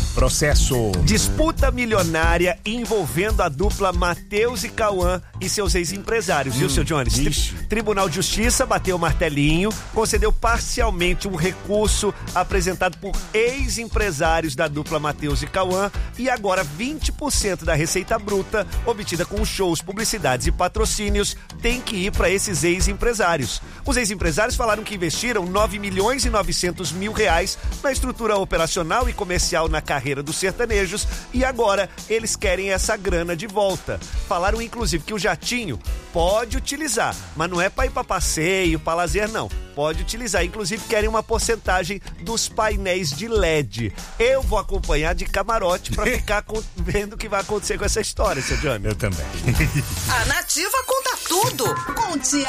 Processo. Disputa milionária envolvendo a dupla Matheus e Cauã e seus ex-empresários, viu, seu Jones? Tribunal de Justiça bateu o martelinho, concedeu parcialmente um recurso apresentado por ex-empresários da dupla Matheus e Cauã e agora 20% da receita bruta obtida com shows, publicidades e patrocínios tem que ir para esses ex-empresários. Os ex-empresários falaram que investiram 9.900.000 reais na estrutura operacional e comercial na carreira dos sertanejos e agora eles querem essa grana de volta. Falaram inclusive que o jatinho pode utilizar, mas não é para ir para passeio, para lazer não. Pode utilizar, inclusive querem uma porcentagem dos painéis de LED. Eu vou acompanhar de camarote para ficar vendo o que vai acontecer com essa história, seu Johnny. Eu também. A Nativa conta tudo com